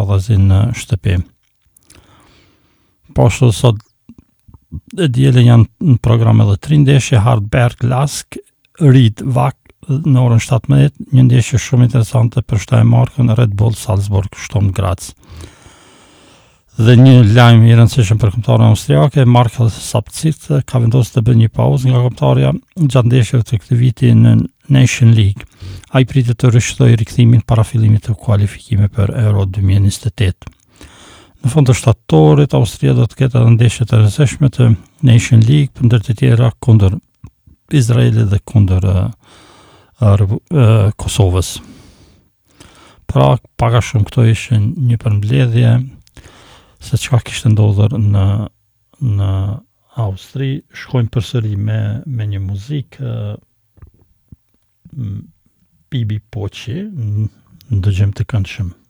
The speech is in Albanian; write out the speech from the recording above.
radhazi në shtëpi. Po ashtu sot e diele janë në program edhe 3 ndeshje, Hartberg Lask, Ried Vak në orën 17, një ndeshje shumë interesante për Steiermarkën, Red Bull Salzburg Sturm Graz. Dhe një lajm i rëndësishëm për kombëtarën austriake, Marcel Sapcit ka vendosur të bëjë një pauzë nga kombëtarja gjatë ndeshjeve të këtij viti në Nation League. Ai pritet të rishtoj rikthimin para fillimit të kualifikimit për Euro 2028. Në fund të shtatorit, Austria do të ketë edhe ndeshje të rëndësishme të Nation League, për ndër të tjera kundër Izraelit dhe kundër Kosovës. Pra, pak a shumë këto ishin një përmbledhje se çka kishte ndodhur në Austri. Shkojmë përsëri me një muzikë, Bibi Poqi, ndëgjim të këndshëm.